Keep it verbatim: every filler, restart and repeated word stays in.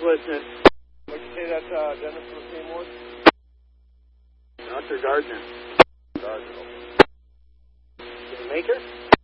listening. What'd you say that's uh, Dennis' name was? Doctor Gardner. Gardner. Did he make her?